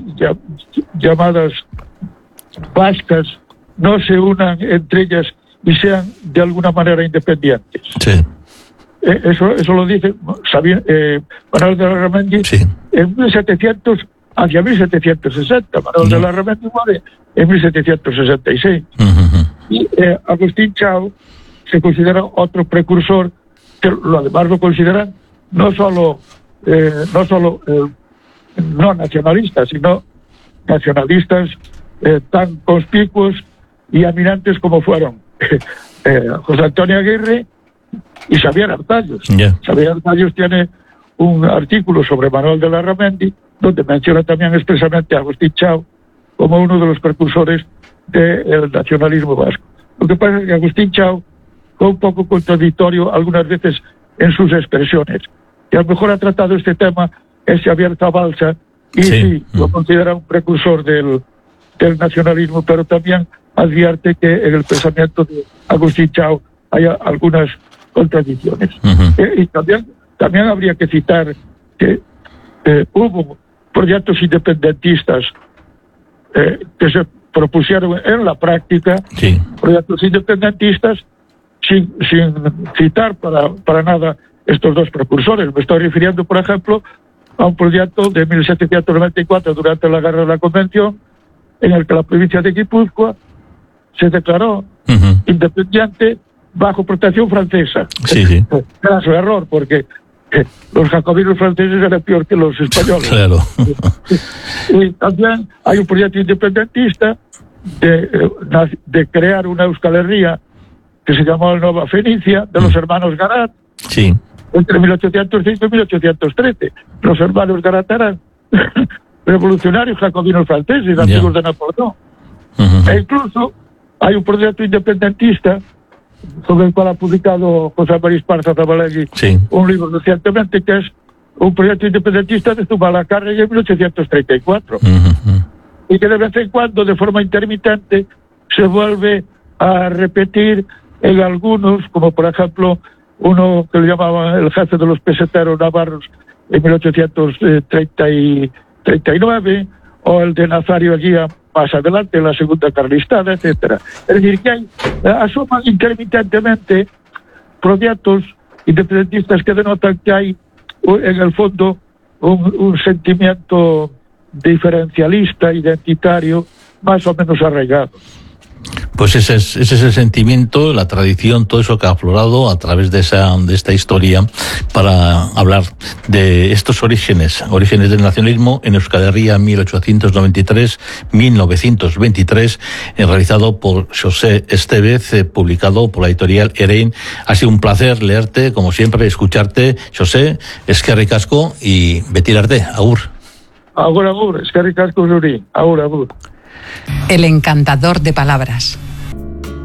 llamadas vascas no se unan entre ellas y sean de alguna manera independientes. Sí. Eso lo dice Manuel de Larramendi en 1700 hacia 1760. Manuel de Larramendi muere en 1766. Y Agustín Chao se considera otro precursor, que además lo consideran no solo no nacionalistas, sino nacionalistas tan conspicuos y eminentes como fueron José Antonio Aguirre y Xavier Arzallos. Xavier Arzallos tiene un artículo sobre Manuel de Larramendi donde menciona también expresamente a Agustín Chao como uno de los precursores del nacionalismo vasco. Lo que pasa es que Agustín Chao fue un poco contradictorio algunas veces en sus expresiones. Y a lo mejor ha tratado este tema es Xavier Zabalza, y sí, lo considera un precursor del nacionalismo, pero también advierte que en el pensamiento de Agustín Chao hay algunas contradicciones. Y también habría que citar que hubo proyectos independentistas que se propusieron en la práctica, proyectos independentistas sin citar para nada estos dos precursores. Me estoy refiriendo, por ejemplo, a un proyecto de 1794 durante la Guerra de la Convención, en el que la provincia de Guipúzcoa se declaró independiente bajo protección francesa. Era su error, porque los jacobinos franceses eran peor que los españoles. Claro. Y también hay un proyecto independentista de crear una Euskal Herria que se llamó Nueva Fenicia, de los hermanos Garat, entre 1805 y 1813. Los hermanos Garat eran revolucionarios jacobinos franceses, amigos de Napoleón. E incluso hay un proyecto independentista sobre el cual ha publicado José María Esparza Zabalegui un libro recientemente, que es un proyecto independentista de Zumalacárregui en 1834. Y que de vez en cuando, de forma intermitente, se vuelve a repetir en algunos, como por ejemplo uno que le llamaban el jefe de los peseteros navarros en 1839, o el de Nazario Eguía más adelante, en la segunda carlistada, etcétera. Es decir, que asoman intermitentemente proyectos independentistas que denotan que hay en el fondo un sentimiento diferencialista, identitario, más o menos arraigado. Pues ese es el sentimiento, la tradición, todo eso que ha aflorado a través de esta historia para hablar de estos orígenes del nacionalismo en Euskal Herria 1893-1923, realizado por José Estevez, publicado por la editorial Erein. Ha sido un placer leerte, como siempre, escucharte, José. Eskerrik asko y betirarte. Agur. Agur, eskerrik asko zuri. Agur. El encantador de palabras.